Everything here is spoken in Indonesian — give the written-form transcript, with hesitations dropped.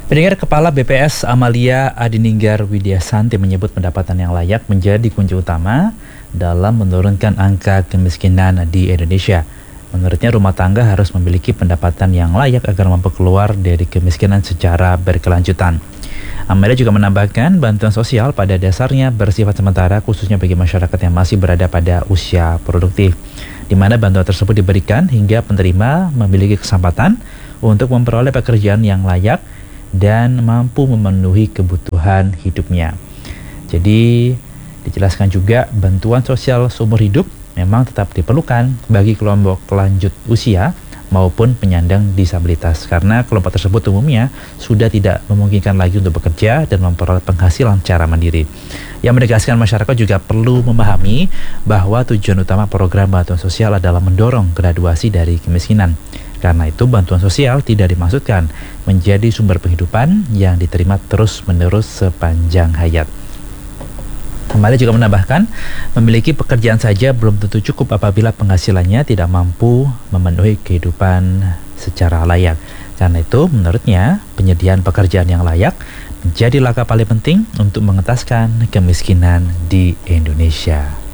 Pendengar, Kepala BPS Amalia Adininggar Widyasanti menyebut pendapatan yang layak menjadi kunci utama dalam menurunkan angka kemiskinan di Indonesia. Menurutnya, rumah tangga harus memiliki pendapatan yang layak agar mampu keluar dari kemiskinan secara berkelanjutan. Amalia juga menambahkan bantuan sosial pada dasarnya bersifat sementara, khususnya bagi masyarakat yang masih berada pada usia produktif, di mana bantuan tersebut diberikan hingga penerima memiliki kesempatan untuk memperoleh pekerjaan yang layak dan mampu memenuhi kebutuhan hidupnya. Jadi dijelaskan juga bantuan sosial seumur hidup memang tetap diperlukan bagi kelompok lanjut usia maupun penyandang disabilitas, karena kelompok tersebut umumnya sudah tidak memungkinkan lagi untuk bekerja dan memperoleh penghasilan secara mandiri. Yang menegaskan masyarakat juga perlu memahami bahwa tujuan utama program bantuan sosial adalah mendorong graduasi dari kemiskinan. Karena itu, bantuan sosial tidak dimaksudkan menjadi sumber penghidupan yang diterima terus-menerus sepanjang hayat. Amalia juga menambahkan, memiliki pekerjaan saja belum tentu cukup apabila penghasilannya tidak mampu memenuhi kehidupan secara layak. Karena itu, menurutnya, penyediaan pekerjaan yang layak menjadi langkah paling penting untuk mengentaskan kemiskinan di Indonesia.